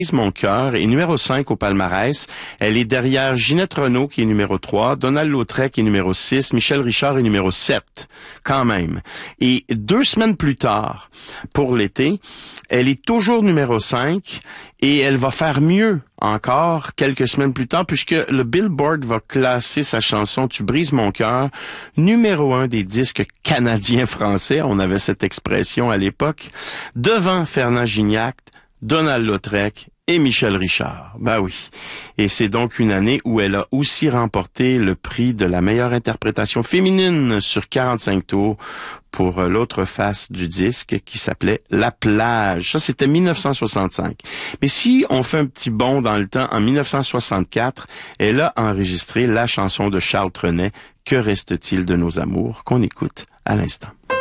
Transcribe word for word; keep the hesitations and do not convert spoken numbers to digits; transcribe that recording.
Mon cœur est numéro cinq au palmarès. Elle est derrière Ginette Renault qui est numéro trois, Donald Lautrec qui est numéro six, Michel Richard est numéro sept, quand même. Et deux semaines plus tard, pour l'été, elle est toujours numéro cinq et elle va faire mieux encore quelques semaines plus tard puisque le Billboard va classer sa chanson « Tu brises mon cœur » numéro un des disques canadiens-français, on avait cette expression à l'époque, devant Fernand Gignac, Donald Lautrec et Michel Richard. Ben oui. Et c'est donc une année où elle a aussi remporté le prix de la meilleure interprétation féminine sur quarante-cinq tours pour l'autre face du disque qui s'appelait La plage. Ça, c'était mille neuf cent soixante-cinq. Mais si on fait un petit bond dans le temps, en mille neuf cent soixante-quatre, elle a enregistré la chanson de Charles Trenet, « Que reste-t-il de nos amours ?» qu'on écoute à l'instant.